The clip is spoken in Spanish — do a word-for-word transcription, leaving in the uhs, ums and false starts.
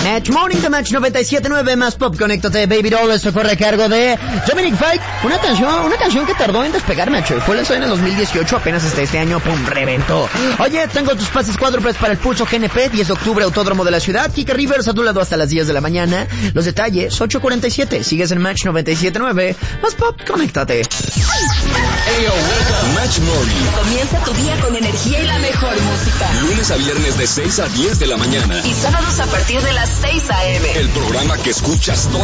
Match Morning de Match noventa y siete punto nueve más Pop. Conéctate, Baby Doll. Esto corre a cargo de Dominic Fike. Una canción, una canción que tardó en despegar, Nacho. Fue lanzada en el dos mil dieciocho, apenas hasta este año, pum, reventó. Oye, tengo tus pases cuádruples para el Pulso G N P, diez de octubre, Autódromo de la Ciudad. Kika Rivers a tu lado hasta las diez de la mañana. Los detalles, ocho cuarenta y siete. Sigues en Match noventa y siete punto nueve más Pop. Conéctate. Ayo, Match Morning. Comienza tu día con energía y la mejor música. Lunes a viernes de seis a diez de la mañana. Y sábados a partir de las seis a eme. El programa que escuchas todo